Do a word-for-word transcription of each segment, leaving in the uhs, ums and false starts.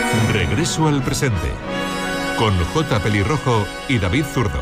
Regreso al presente, con J. Pelirrojo y David Zurdo.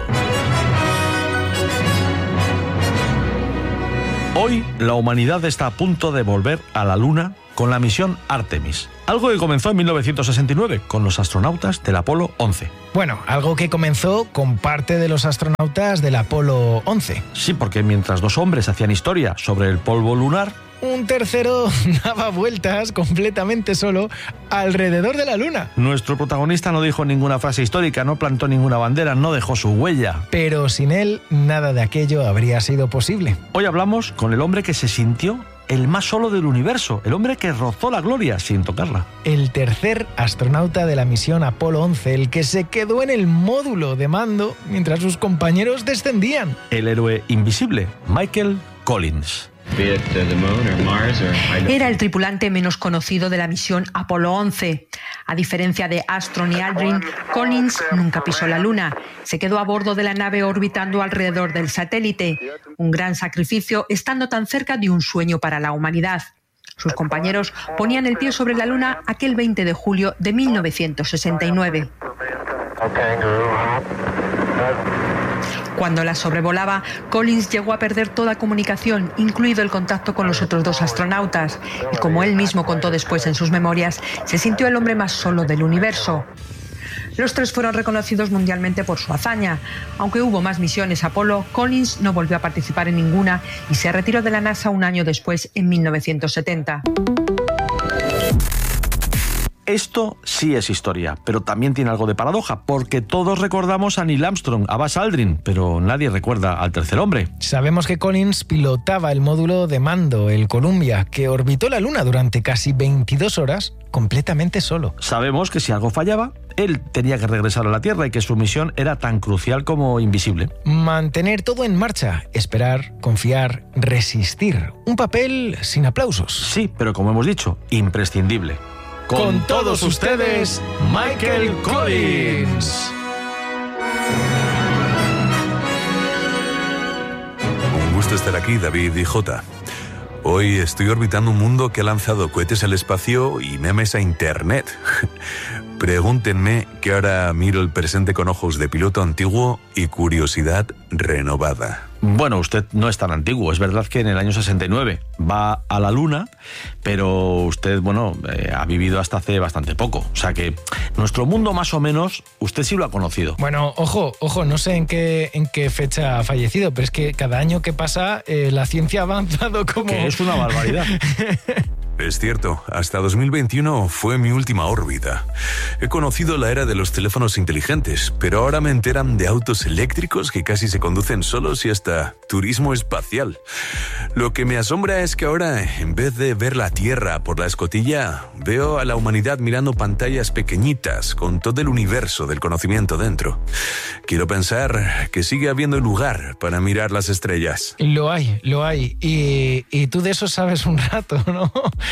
Hoy la humanidad está a punto de volver a la Luna con la misión Artemis, algo que comenzó en mil novecientos sesenta y nueve con los astronautas del Apolo once. Bueno, algo que comenzó con parte de los astronautas del Apolo once. Sí, porque mientras dos hombres hacían historia sobre el polvo lunar, un tercero daba vueltas completamente solo alrededor de la Luna. Nuestro protagonista no dijo ninguna frase histórica, no plantó ninguna bandera, no dejó su huella. Pero sin él, nada de aquello habría sido posible. Hoy hablamos con el hombre que se sintió el más solo del universo, el hombre que rozó la gloria sin tocarla. El tercer astronauta de la misión Apolo once, el que se quedó en el módulo de mando mientras sus compañeros descendían. El héroe invisible, Michael Collins. Era el tripulante menos conocido de la misión Apolo once. A diferencia de Armstrong y Aldrin, Collins nunca pisó la Luna. Se quedó a bordo de la nave orbitando alrededor del satélite. Un gran sacrificio estando tan cerca de un sueño para la humanidad. Sus compañeros ponían el pie sobre la Luna aquel veinte de julio de mil novecientos sesenta y nueve. Cuando la sobrevolaba, Collins llegó a perder toda comunicación, incluido el contacto con los otros dos astronautas. Y como él mismo contó después en sus memorias, se sintió el hombre más solo del universo. Los tres fueron reconocidos mundialmente por su hazaña. Aunque hubo más misiones Apolo, Collins no volvió a participar en ninguna y se retiró de la NASA un año después, en mil novecientos setenta. Esto sí es historia, pero también tiene algo de paradoja, porque todos recordamos a Neil Armstrong, a Buzz Aldrin, pero nadie recuerda al tercer hombre. Sabemos que Collins pilotaba el módulo de mando, el Columbia, que orbitó la Luna durante casi veintidós horas, completamente solo. Sabemos que si algo fallaba, él tenía que regresar a la Tierra y que su misión era tan crucial como invisible. Mantener todo en marcha, esperar, confiar, resistir. Un papel sin aplausos. Sí, pero como hemos dicho, imprescindible. Con todos ustedes, Michael Collins. Un gusto estar aquí, David y Jota. Hoy estoy orbitando un mundo que ha lanzado cohetes al espacio y memes a internet. Pregúntenme que ahora miro el presente con ojos de piloto antiguo y curiosidad renovada. Bueno, usted no es tan antiguo. Es verdad que en el año sesenta y nueve va a la Luna, pero usted, bueno, eh, ha vivido hasta hace bastante poco. O sea que nuestro mundo, más o menos, usted sí lo ha conocido. Bueno, ojo, ojo, no sé en qué, en qué fecha ha fallecido, pero es que cada año que pasa eh, la ciencia ha avanzado como... Que es una barbaridad. Es cierto, hasta dos mil veintiuno fue mi última órbita. He conocido la era de los teléfonos inteligentes, pero ahora me enteran de autos eléctricos que casi se conducen solos y hasta turismo espacial. Lo que me asombra es que ahora, en vez de ver la Tierra por la escotilla, veo a la humanidad mirando pantallas pequeñitas con todo el universo del conocimiento dentro. Quiero pensar que sigue habiendo lugar para mirar las estrellas. Lo hay, lo hay. Y, y tú de eso sabes un rato, ¿no?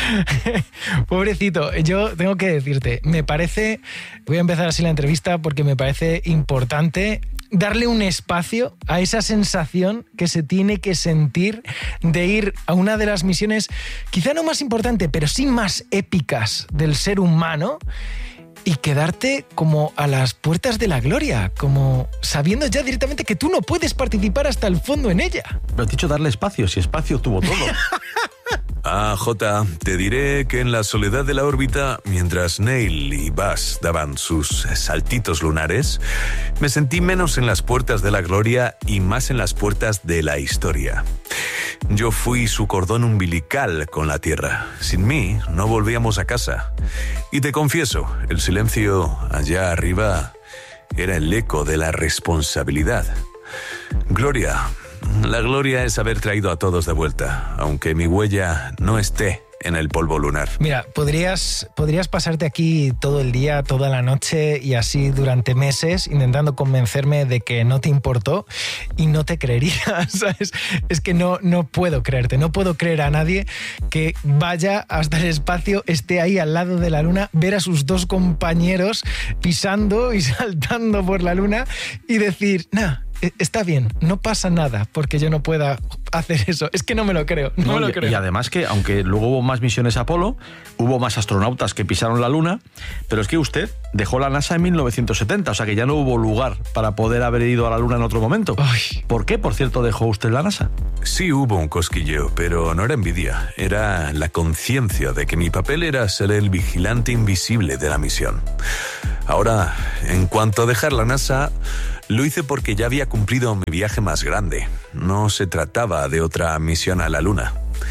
Pobrecito, yo tengo que decirte, me parece, voy a empezar así la entrevista porque me parece importante darle un espacio a esa sensación que se tiene que sentir de ir a una de las misiones, quizá no más importante, pero sí más épicas del ser humano, y quedarte como a las puertas de la gloria, como sabiendo ya directamente que tú no puedes participar hasta el fondo en ella. Pero has dicho darle espacio, si espacio tuvo todo. Ah, Jota, te diré que en la soledad de la órbita, mientras Neil y Buzz daban sus saltitos lunares, me sentí menos en las puertas de la gloria y más en las puertas de la historia. Yo fui su cordón umbilical con la Tierra. Sin mí, no volvíamos a casa. Y te confieso, el silencio allá arriba era el eco de la responsabilidad. Gloria. La gloria es haber traído a todos de vuelta, aunque mi huella no esté en el polvo lunar. Mira, podrías, podrías pasarte aquí todo el día, toda la noche y así durante meses intentando convencerme de que no te importó y no te creería, ¿sabes? Es que no, no puedo creerte, no puedo creer a nadie que vaya hasta el espacio, esté ahí al lado de la Luna, ver a sus dos compañeros pisando y saltando por la Luna y decir, nah, está bien, no pasa nada porque yo no pueda hacer eso. Es que no me lo creo, no, no me lo y, creo. Y además que, aunque luego hubo más misiones Apolo, hubo más astronautas que pisaron la Luna, pero es que usted dejó la NASA en mil novecientos setenta, o sea que ya no hubo lugar para poder haber ido a la Luna en otro momento. Ay. ¿Por qué, por cierto, dejó usted la NASA? Sí hubo un cosquilleo, pero no era envidia, era la conciencia de que mi papel era ser el vigilante invisible de la misión. Ahora, en cuanto a dejar la NASA, lo hice porque ya había cumplido mi viaje más grande. No se trataba de otra misión a la Luna.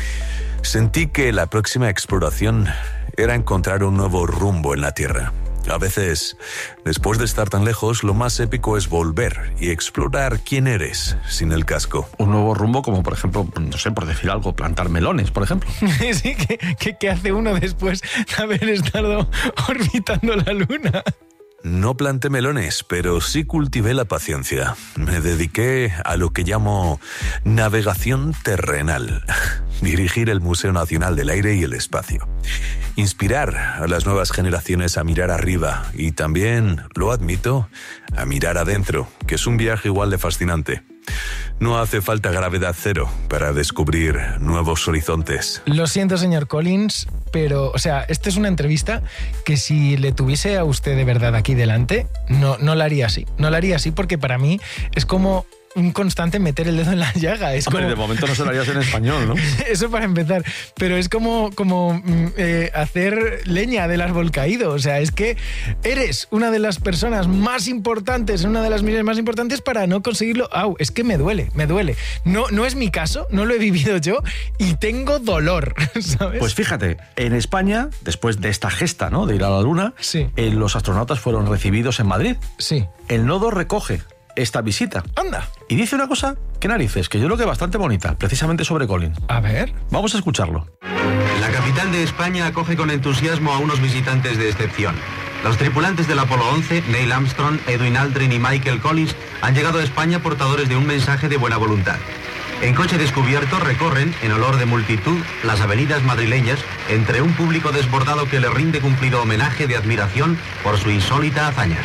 Sentí que la próxima exploración era encontrar un nuevo rumbo en la Tierra. A veces, después de estar tan lejos, lo más épico es volver y explorar quién eres sin el casco. Un nuevo rumbo como, por ejemplo, no sé, por decir algo, plantar melones, por ejemplo. Sí, ¿qué, qué, qué hace uno después de haber estado orbitando la Luna? No planté melones, pero sí cultivé la paciencia. Me dediqué a lo que llamo navegación terrenal. Dirigir el Museo Nacional del Aire y el Espacio. Inspirar a las nuevas generaciones a mirar arriba y también, lo admito, a mirar adentro, que es un viaje igual de fascinante. No hace falta gravedad cero para descubrir nuevos horizontes. Lo siento, señor Collins, pero, o sea, esta es una entrevista que si le tuviese a usted de verdad aquí delante, no, no la haría así. No la haría así porque para mí es como un constante meter el dedo en la llaga. Es Hombre, como... de momento no se lo harías en español, ¿no? Eso para empezar. Pero es como, como eh, hacer leña del árbol caído. O sea, es que eres una de las personas más importantes, una de las misiones más importantes para no conseguirlo. Au, es que me duele, me duele. No, no es mi caso, no lo he vivido yo y tengo dolor, ¿sabes? Pues fíjate, en España, después de esta gesta, ¿no?, de ir a la Luna, sí. eh, los astronautas fueron recibidos en Madrid. Sí. El nodo recoge esta visita. Anda. Y dice una cosa, qué narices, que yo creo que bastante bonita, precisamente sobre Collins. A ver. Vamos a escucharlo. La capital de España acoge con entusiasmo a unos visitantes de excepción. Los tripulantes del Apolo once, Neil Armstrong, Edwin Aldrin y Michael Collins, han llegado a España portadores de un mensaje de buena voluntad. En coche descubierto recorren, en olor de multitud, las avenidas madrileñas entre un público desbordado que le rinde cumplido homenaje de admiración por su insólita hazaña.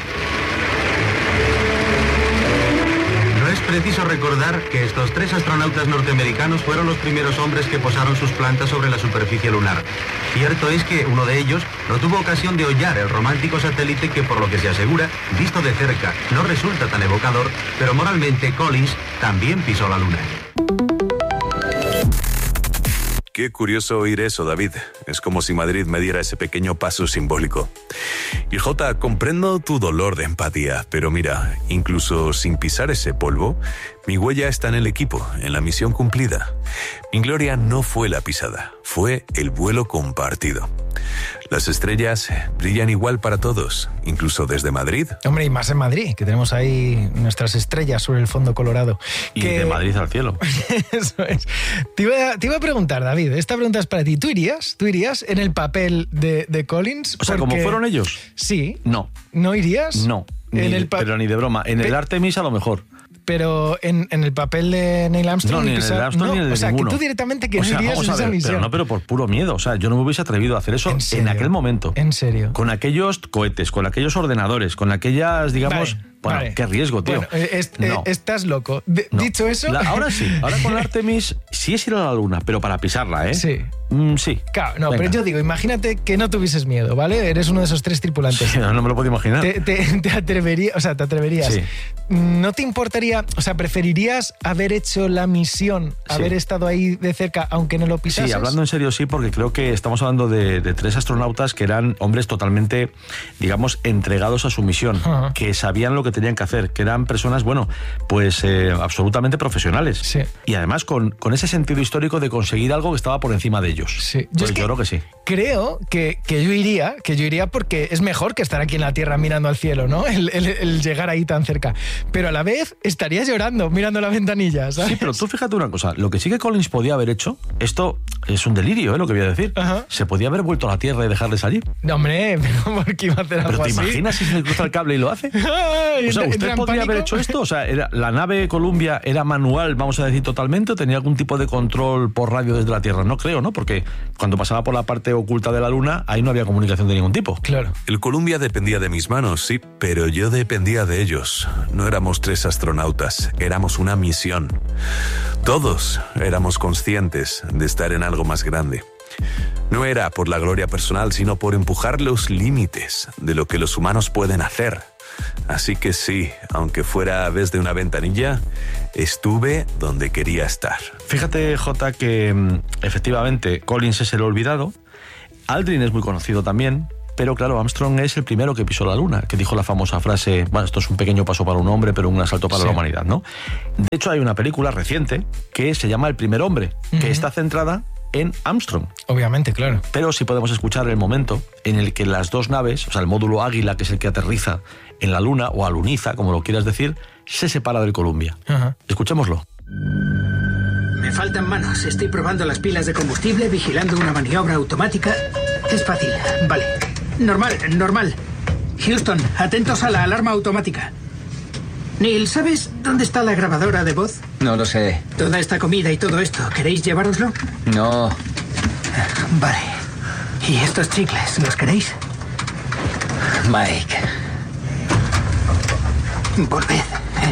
Es preciso recordar que estos tres astronautas norteamericanos fueron los primeros hombres que posaron sus plantas sobre la superficie lunar. Cierto es que uno de ellos no tuvo ocasión de hollar el romántico satélite que, por lo que se asegura, visto de cerca, no resulta tan evocador, pero moralmente Collins también pisó la Luna. Qué curioso oír eso, David. Es como si Madrid me diera ese pequeño paso simbólico. Y Jota, comprendo tu dolor de empatía, pero mira, incluso sin pisar ese polvo, mi huella está en el equipo, en la misión cumplida. Mi gloria no fue la pisada, fue el vuelo compartido. Las estrellas brillan igual para todos, incluso desde Madrid. Hombre, y más en Madrid, que tenemos ahí nuestras estrellas sobre el fondo colorado. Y que... de Madrid al cielo. Eso es. Te iba, a, te iba a preguntar, David, esta pregunta es para ti. ¿Tú irías? ¿Tú irías en el papel de, de Collins? O sea, Porque... ¿como fueron ellos? Sí. No. ¿No irías? No. Ni en de, el pa... pero ni de broma. En Pe... el Artemis a lo mejor. Pero en, en el papel de Neil Armstrong... No, ni en el Armstrong no, ni en el de O sea, ninguno. que tú directamente que o no sea, irías en a esa ver, misión. Pero no, pero por puro miedo. O sea, yo no me hubiese atrevido a hacer eso ¿En, en aquel momento. ¿En serio? Con aquellos cohetes, con aquellos ordenadores, con aquellas, digamos... Vale. Bueno, vale. qué riesgo, tío. Bueno, est no. estás loco. De, no. Dicho eso... La, ahora sí, ahora con Artemis sí es ir a la Luna, pero para pisarla, ¿eh? Sí. Mm, sí. Claro, no, Venga. pero yo digo, imagínate que no tuvieses miedo, ¿vale? Eres uno de esos tres tripulantes. Sí, no, no me lo puedo imaginar. Te, te, te atreverías, o sea, te atreverías. Sí. ¿No te importaría, o sea, preferirías haber hecho la misión, Sí. haber estado ahí de cerca, aunque no lo pisases? Sí, hablando en serio, sí, porque creo que estamos hablando de, de tres astronautas que eran hombres totalmente, digamos, entregados a su misión, Ajá. que sabían lo que tenían que hacer, que eran personas, bueno, pues eh, absolutamente profesionales. Sí. Y además con, con ese sentido histórico de conseguir algo que estaba por encima de ellos. Sí. Yo, Pues es que yo creo que sí. Creo que, que yo iría, que yo iría porque es mejor que estar aquí en la Tierra mirando al cielo, ¿no? El, el, el llegar ahí tan cerca. Pero a la vez estarías llorando mirando la ventanilla, ¿sabes? Sí, pero tú fíjate una cosa, lo que sí que Collins podía haber hecho, esto es un delirio, ¿eh? Lo que voy a decir. Ajá. Se podía haber vuelto a la Tierra y dejarles allí. No, hombre, pero ¿por qué iba a hacer algo Pero ¿te así? imaginas si se le cruza el cable y lo hace? Ay, O sea, entra ¿usted en podría pánico? haber hecho esto? O sea, era, ¿la nave Columbia era manual, vamos a decir, totalmente? ¿O tenía algún tipo de control por radio desde la Tierra? No creo, ¿no? Porque porque cuando pasaba por la parte oculta de la Luna, ahí no había comunicación de ningún tipo. Claro. El Columbia dependía de mis manos, sí, pero yo dependía de ellos. No éramos tres astronautas, éramos una misión. Todos éramos conscientes de estar en algo más grande. No era por la gloria personal, sino por empujar los límites de lo que los humanos pueden hacer. Así que sí, aunque fuera desde una ventanilla, estuve donde quería estar. Fíjate, Jota, que efectivamente Collins es el olvidado, Aldrin es muy conocido también, pero claro, Armstrong es el primero que pisó la Luna, que dijo la famosa frase, bueno, esto es un pequeño paso para un hombre, pero un asalto para sí. la humanidad, ¿no? De hecho, hay una película reciente que se llama El primer hombre, uh-huh. que está centrada en Armstrong. Obviamente, claro. Pero sí podemos escuchar el momento en el que las dos naves, o sea, el módulo Águila, que es el que aterriza en la Luna, o aluniza, como lo quieras decir, se separa del Columbia. Uh-huh. Escuchémoslo. Me faltan manos. Estoy probando las pilas de combustible, vigilando una maniobra automática. Es fácil. Vale. Normal, normal. Houston, atentos a la alarma automática. Neil, ¿sabes dónde está la grabadora de voz? No lo sé. Toda esta comida y todo esto, ¿queréis llevároslo? No. Vale. ¿Y estos chicles, los queréis? Mike. Volved.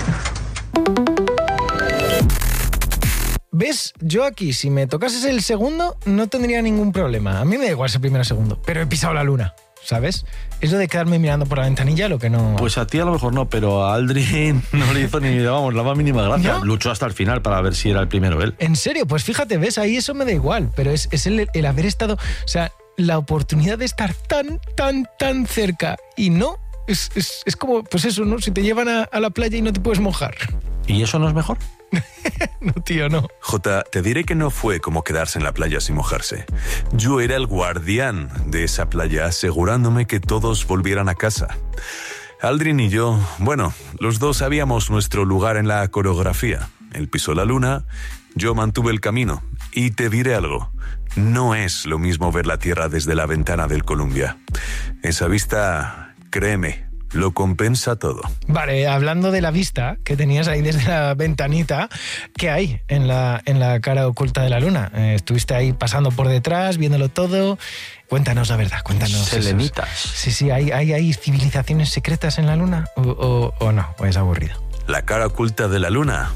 ¿Ves? Yo aquí, si me tocases el segundo, no tendría ningún problema. A mí me da igual ser primero o segundo, pero he pisado la Luna, ¿sabes? Es lo de quedarme mirando por la ventanilla lo que no... Pues a ti a lo mejor no, pero a Aldrin no le hizo ni, vamos, la más mínima gracia. ¿No? Luchó hasta el final para ver si era el primero él. En serio, pues fíjate, ¿ves? Ahí eso me da igual, pero es, es el, el haber estado... O sea, la oportunidad de estar tan, tan, tan cerca y no... Es, es, es como, pues eso, ¿no? Si te llevan a, a la playa y no te puedes mojar. ¿Y eso no es mejor? No, tío, no. Jota, te diré que no fue como quedarse en la playa sin mojarse. Yo era el guardián de esa playa, asegurándome que todos volvieran a casa. Aldrin y yo, bueno, los dos sabíamos nuestro lugar en la coreografía. Él pisó la Luna, yo mantuve el camino. Y te diré algo, no es lo mismo ver la Tierra desde la ventana del Columbia. Esa vista, créeme, lo compensa todo. Vale, hablando de la vista que tenías ahí desde la ventanita, ¿qué hay en la, en la cara oculta de la Luna? Eh, estuviste ahí pasando por detrás, viéndolo todo. Cuéntanos la verdad, cuéntanos. Selenitas. Esos. Sí, sí, ¿hay, hay, ¿hay civilizaciones secretas en la Luna? ¿O, o, o no? ¿O es aburrido? La cara oculta de la Luna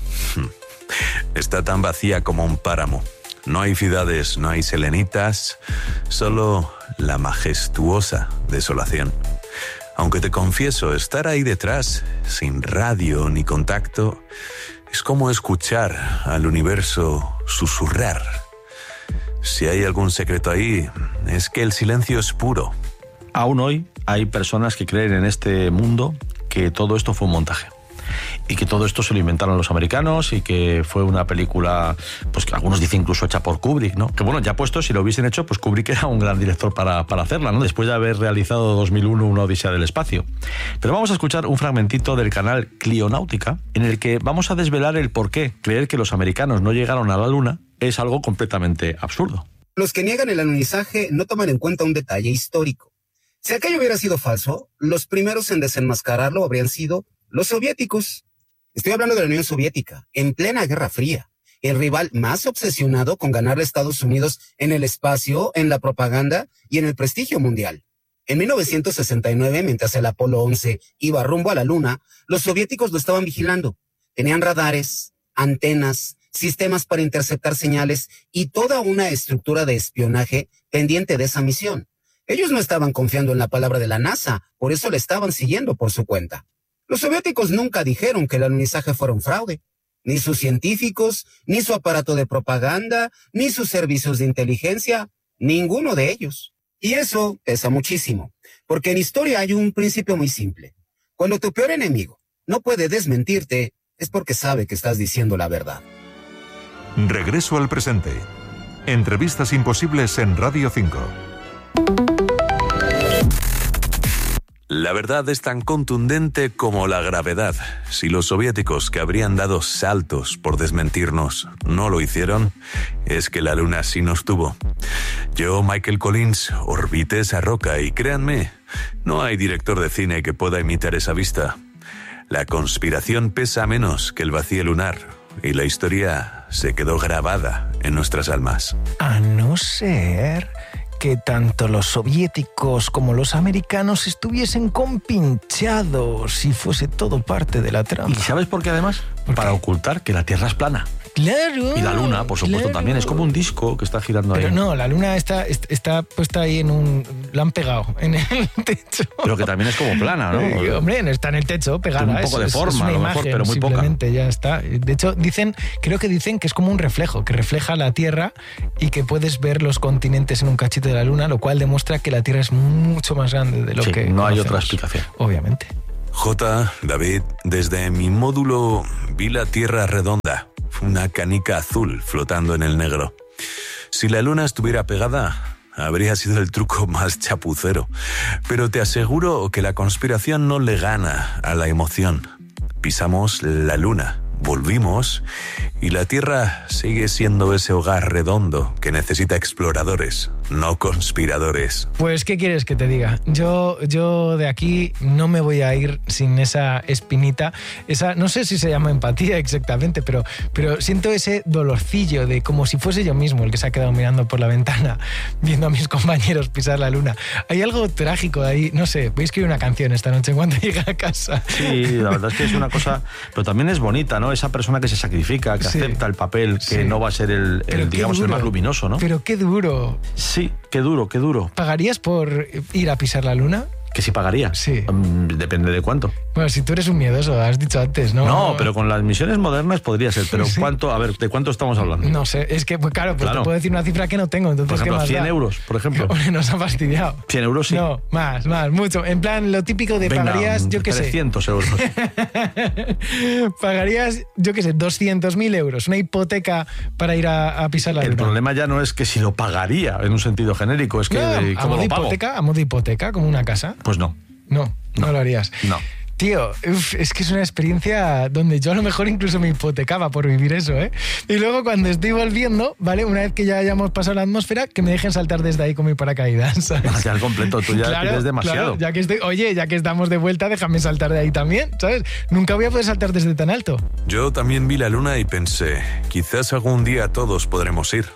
está tan vacía como un páramo. No hay ciudades, no hay selenitas, solo la majestuosa desolación. Aunque te confieso, estar ahí detrás, sin radio ni contacto, es como escuchar al universo susurrar. Si hay algún secreto ahí, es que el silencio es puro. Aún hoy hay personas que creen en este mundo que todo esto fue un montaje. Y que todo esto se lo inventaron los americanos y que fue una película, pues que algunos dicen incluso hecha por Kubrick, ¿no? Que bueno, ya puesto, si lo hubiesen hecho, pues Kubrick era un gran director para, para hacerla, ¿no? Después de haber realizado dos mil uno una Odisea del espacio. Pero vamos a escuchar un fragmentito del canal Clionáutica, en el que vamos a desvelar el por qué creer que los americanos no llegaron a la Luna es algo completamente absurdo. Los que niegan el alunizaje no toman en cuenta un detalle histórico. Si aquello hubiera sido falso, los primeros en desenmascararlo habrían sido los soviéticos. Estoy hablando de la Unión Soviética, en plena Guerra Fría. El rival más obsesionado con ganarle a Estados Unidos en el espacio, en la propaganda y en el prestigio mundial. En mil novecientos sesenta y nueve, mientras el Apolo once iba rumbo a la Luna, los soviéticos lo estaban vigilando. Tenían radares, antenas, sistemas para interceptar señales y toda una estructura de espionaje pendiente de esa misión. Ellos no estaban confiando en la palabra de la NASA, por eso le estaban siguiendo por su cuenta. Los soviéticos nunca dijeron que el alunizaje fuera un fraude. Ni sus científicos, ni su aparato de propaganda, ni sus servicios de inteligencia, ninguno de ellos. Y eso pesa muchísimo, porque en historia hay un principio muy simple. Cuando tu peor enemigo no puede desmentirte, es porque sabe que estás diciendo la verdad. Regreso al presente. Entrevistas imposibles en Radio cinco. La verdad es tan contundente como la gravedad. Si los soviéticos, que habrían dado saltos por desmentirnos, no lo hicieron, es que la Luna sí nos tuvo. Yo, Michael Collins, orbité esa roca y créanme, no hay director de cine que pueda imitar esa vista. La conspiración pesa menos que el vacío lunar y la historia se quedó grabada en nuestras almas. A no ser que tanto los soviéticos como los americanos estuviesen compinchados y fuese todo parte de la trama. ¿Y sabes por qué además? ¿Por Para qué? ocultar que la Tierra es plana. Claro. Y la Luna, por supuesto, claro. también. Es como un disco que está girando Pero ahí. no, la Luna está, está puesta ahí en un... La han pegado en el techo. Pero que también es como plana, ¿no? Eh, hombre, está en el techo, pegada. Tiene un poco es, de es- forma, es una a lo mejor, imagen, pero muy poca. simplemente, ya está. De hecho, dicen, creo que dicen que es como un reflejo, que refleja la Tierra y que puedes ver los continentes en un cachito de la Luna, lo cual demuestra que la Tierra es mucho más grande de lo Sí, que no hay conocemos. otra explicación. Obviamente. J, David, desde mi módulo vi la Tierra redonda, una canica azul flotando en el negro. Si la Luna estuviera pegada, habría sido el truco más chapucero. Pero te aseguro que la conspiración no le gana a la emoción. Pisamos la Luna, volvimos y la Tierra sigue siendo ese hogar redondo que necesita exploradores, no conspiradores. Pues, ¿qué quieres que te diga? Yo, yo de aquí no me voy a ir sin esa espinita, esa, no sé si se llama empatía exactamente, pero, pero siento ese dolorcillo de como si fuese yo mismo el que se ha quedado mirando por la ventana, viendo a mis compañeros pisar la Luna. Hay algo trágico ahí, no sé, voy a escribir una canción esta noche en cuanto llegue a casa. Sí, la verdad es que es una cosa, pero también es bonita, ¿no? Esa persona que se sacrifica, que Sí. acepta el papel, que Sí. no va a ser el, Pero el qué digamos, el duro. más luminoso, ¿no? Pero qué duro. Sí, qué duro, qué duro. ¿Pagarías por ir a pisar la Luna? ¿Que sí pagaría? Sí. Mm, depende de cuánto. Bueno, si tú eres un miedoso, has dicho antes, ¿no? No, pero con las misiones modernas podría ser. Pero Sí. ¿cuánto? A ver, ¿de cuánto estamos hablando? No sé, es que, pues claro, pues Claro. te puedo decir una cifra que no tengo, entonces Por ejemplo, ¿qué más cien da? euros, por ejemplo. Hombre, nos ha fastidiado. cien euros sí. No, más, más, mucho. En plan, lo típico de Venga, pagarías, yo qué sé. trescientos euros. Pagarías, yo qué sé, doscientos mil euros, una hipoteca para ir a, a pisar la El Luna. problema ya no es que si lo pagaría en un sentido genérico, es que No, eh, a ¿cómo modo lo pago? hipoteca, a modo hipoteca, como una casa. Pues no. No, no, No. lo harías. No. Tío, uf, es que es una experiencia donde yo a lo mejor incluso me hipotecaba por vivir eso, ¿eh? Y luego cuando estoy volviendo, ¿vale? Una vez que ya hayamos pasado la atmósfera, que me dejen saltar desde ahí con mi paracaídas, ¿sabes? Ya al completo, tú ya Claro, pides demasiado. claro, ya que estoy, oye, ya que estamos de vuelta, déjame saltar de ahí también, ¿sabes? Nunca voy a poder saltar desde tan alto. Yo también vi la Luna y pensé, quizás algún día todos podremos ir.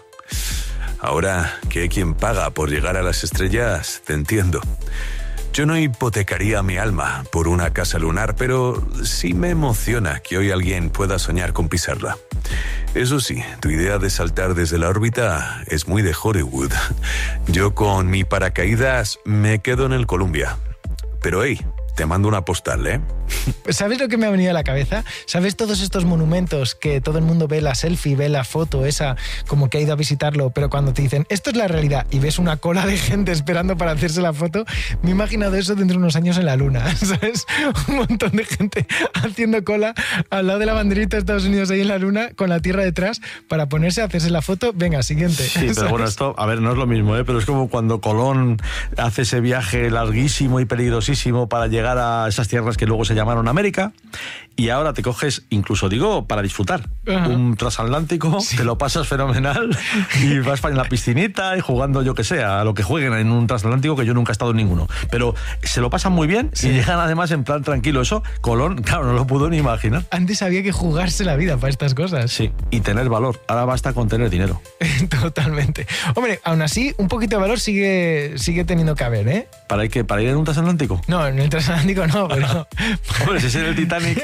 Ahora que hay quien paga por llegar a las estrellas, te entiendo. Yo no hipotecaría mi alma por una casa lunar, pero sí me emociona que hoy alguien pueda soñar con pisarla. Eso sí, tu idea de saltar desde la órbita es muy de Hollywood. Yo con mi paracaídas me quedo en el Columbia. Pero hey, te mando una postal, ¿eh? ¿Sabes lo que me ha venido a la cabeza? ¿Sabes todos estos monumentos que todo el mundo ve la selfie, ve la foto esa, como que ha ido a visitarlo, pero cuando te dicen, esto es la realidad, y ves una cola de gente esperando para hacerse la foto, me he imaginado eso dentro de unos años en la Luna, ¿sabes? Un montón de gente haciendo cola al lado de la banderita de Estados Unidos ahí en la Luna, con la Tierra detrás, para ponerse a hacerse la foto. Venga, siguiente. Sí, pero ¿sabes? bueno, esto, a ver, no es lo mismo, ¿eh? Pero es como cuando Colón hace ese viaje larguísimo y peligrosísimo para llegar a esas tierras que luego se llamaron América, y ahora te coges, incluso digo, para disfrutar, Ajá. un transatlántico, Sí. te lo pasas fenomenal y vas en la piscinita y jugando, yo que sé, a lo que jueguen en un transatlántico, que yo nunca he estado en ninguno. Pero se lo pasan muy bien Sí. y llegan además en plan tranquilo. Eso, Colón, claro, no lo pudo ni imaginar. Antes había que jugarse la vida para estas cosas. Sí, y tener valor. Ahora basta con tener dinero. Totalmente. Hombre, aún así, un poquito de valor sigue, sigue teniendo que haber, ¿eh? ¿Para, qué? ¿Para ir en un transatlántico? No, en el transatlántico no, pero... Hombre, si es en el Titanic.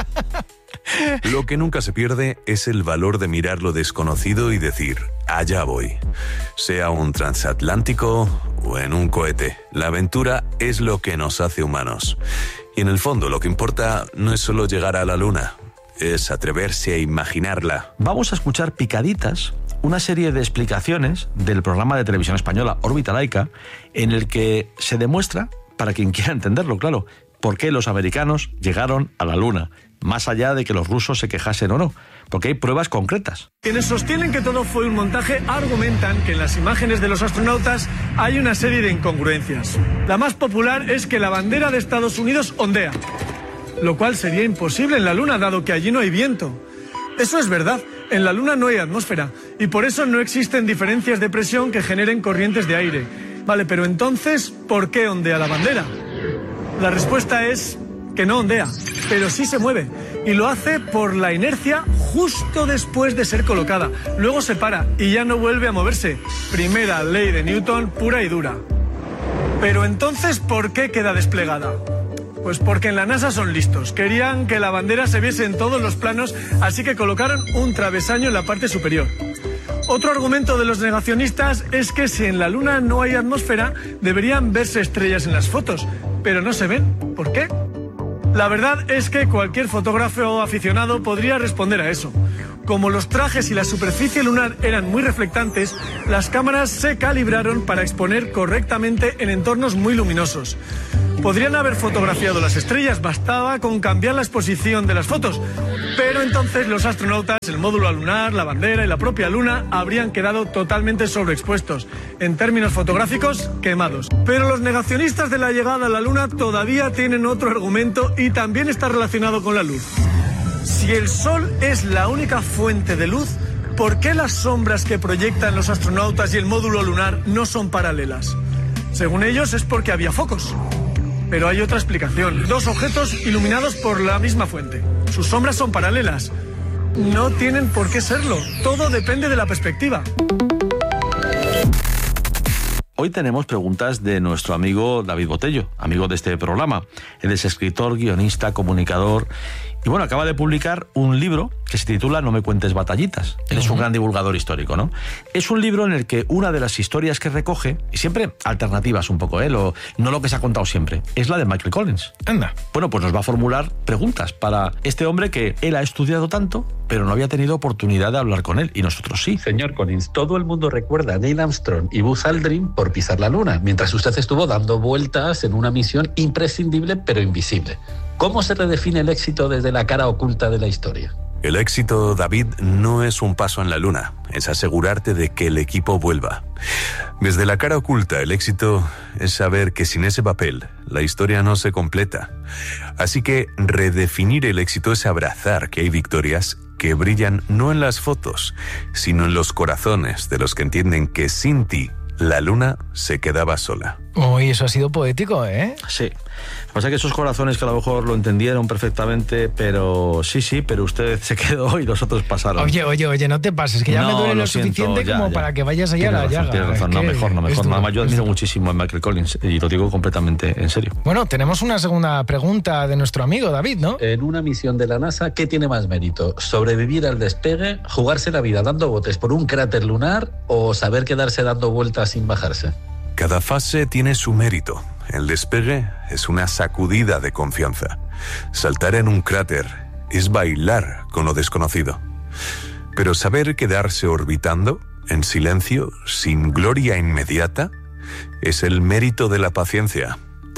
Lo que nunca se pierde es el valor de mirar lo desconocido y decir, allá voy. Sea un transatlántico o en un cohete, la aventura es lo que nos hace humanos. Y en el fondo lo que importa no es solo llegar a la luna, es atreverse a imaginarla. Vamos a escuchar picaditas, una serie de explicaciones del programa de televisión española Órbita Laica, en el que se demuestra, para quien quiera entenderlo, claro, por qué los americanos llegaron a la Luna, más allá de que los rusos se quejasen o no, porque hay pruebas concretas. Quienes sostienen que todo fue un montaje argumentan que en las imágenes de los astronautas hay una serie de incongruencias. La más popular es que la bandera de Estados Unidos ondea, lo cual sería imposible en la Luna dado que allí no hay viento. Eso es verdad, en la Luna no hay atmósfera y por eso no existen diferencias de presión que generen corrientes de aire. Vale, pero entonces, ¿por qué ondea la bandera? La respuesta es que no ondea, pero sí se mueve y lo hace por la inercia justo después de ser colocada. Luego se para y ya no vuelve a moverse. Primera ley de Newton pura y dura. Pero entonces, ¿por qué queda desplegada? Pues porque en la NASA son listos. Querían que la bandera se viese en todos los planos, así que colocaron un travesaño en la parte superior. Otro argumento de los negacionistas es que si en la Luna no hay atmósfera, deberían verse estrellas en las fotos, pero no se ven. ¿Por qué? La verdad es que cualquier fotógrafo aficionado podría responder a eso. Como los trajes y la superficie lunar eran muy reflectantes, las cámaras se calibraron para exponer correctamente en entornos muy luminosos. Podrían haber fotografiado las estrellas, bastaba con cambiar la exposición de las fotos, pero entonces los astronautas, el módulo lunar, la bandera y la propia Luna habrían quedado totalmente sobreexpuestos, en términos fotográficos, quemados. Pero los negacionistas de la llegada a la Luna todavía tienen otro argumento y también está relacionado con la luz. Si el Sol es la única fuente de luz, ¿por qué las sombras que proyectan los astronautas y el módulo lunar no son paralelas? Según ellos es porque había focos. Pero hay otra explicación. Dos objetos iluminados por la misma fuente. Sus sombras son paralelas. No tienen por qué serlo. Todo depende de la perspectiva. Hoy tenemos preguntas de nuestro amigo David Botello, amigo de este programa. Él es escritor, guionista, comunicador y bueno, acaba de publicar un libro que se titula No me cuentes batallitas. Él uh-huh. es un gran divulgador histórico, ¿no? Es un libro en el que una de las historias que recoge, y siempre alternativas un poco, ¿eh? Lo, no lo que se ha contado siempre, es la de Michael Collins. Anda. Bueno, pues nos va a formular preguntas para este hombre que él ha estudiado tanto, pero no había tenido oportunidad de hablar con él, y nosotros sí. Señor Collins, todo el mundo recuerda a Neil Armstrong y Buzz Aldrin por pisar la Luna, mientras usted estuvo dando vueltas en una misión imprescindible pero invisible. ¿Cómo se redefine el éxito desde la cara oculta de la historia? El éxito, David, no es un paso en la Luna, es asegurarte de que el equipo vuelva. Desde la cara oculta, el éxito es saber que sin ese papel, la historia no se completa. Así que redefinir el éxito es abrazar que hay victorias que brillan no en las fotos, sino en los corazones de los que entienden que sin ti, la Luna se quedaba sola. Uy, eso ha sido poético, ¿eh? Sí. Lo que pasa es que esos corazones que a lo mejor lo entendieron perfectamente, pero sí, sí, pero usted se quedó y los otros pasaron. Oye, oye, oye, no te pases, que ya no, me duele lo, lo siento, suficiente ya, como ya. para que vayas allá a la llaga. Tienes razón, no, mejor, no, mejor. Nada más, yo admiro muchísimo a Michael Collins y lo digo completamente en serio. Bueno, tenemos una segunda pregunta de nuestro amigo David, ¿no? En una misión de la NASA, ¿qué tiene más mérito? ¿Sobrevivir al despegue, jugarse la vida dando botes por un cráter lunar o saber quedarse dando vueltas sin bajarse? Cada fase tiene su mérito. El despegue es una sacudida de confianza. Saltar en un cráter es bailar con lo desconocido. Pero saber quedarse orbitando, en silencio, sin gloria inmediata, es el mérito de la paciencia.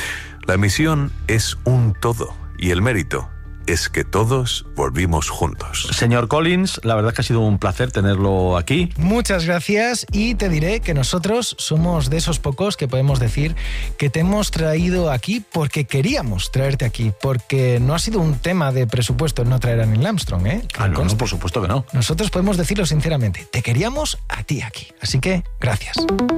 La misión es un todo y el mérito es que todos volvimos juntos. Señor Collins, la verdad es que ha sido un placer tenerlo aquí. Muchas gracias y te diré que nosotros somos de esos pocos que podemos decir que te hemos traído aquí porque queríamos traerte aquí, porque no ha sido un tema de presupuesto el no traer a Neil Armstrong, ¿eh? Ah, no, no, por supuesto que no. Nosotros podemos decirlo sinceramente, te queríamos a ti aquí, así que gracias.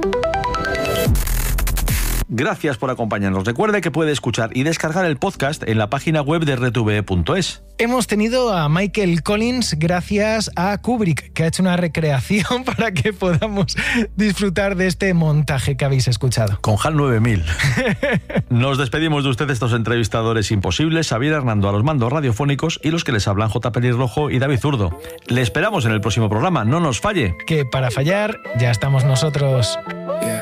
Gracias por acompañarnos. Recuerde que puede escuchar y descargar el podcast en la página web de R T V E punto es. Hemos tenido a Michael Collins gracias a Kubrick, que ha hecho una recreación para que podamos disfrutar de este montaje que habéis escuchado. Con HAL nueve mil. Nos despedimos de ustedes, estos entrevistadores imposibles, Xavier Hernando a los mandos radiofónicos y los que les hablan J. Pelirrojo y David Zurdo. Le esperamos en el próximo programa, no nos falle. Que para fallar ya estamos nosotros. Yeah.